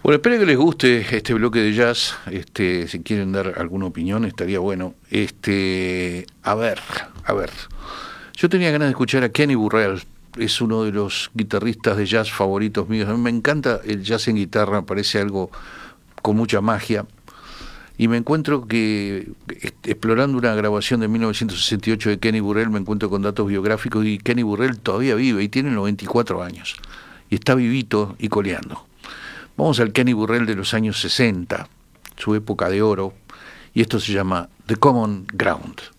Bueno, espero que les guste este bloque de jazz. Si quieren dar alguna opinión, estaría bueno. A ver. Yo tenía ganas de escuchar a Kenny Burrell. Es uno de los guitarristas de jazz favoritos míos. A mí me encanta el jazz en guitarra, parece algo con mucha magia. Y me encuentro que, explorando una grabación de 1968 de Kenny Burrell, me encuentro con datos biográficos y Kenny Burrell todavía vive y tiene 94 años. Y está vivito y coleando. Vamos al Kenny Burrell de los años 60, su época de oro, y esto se llama The Common Ground.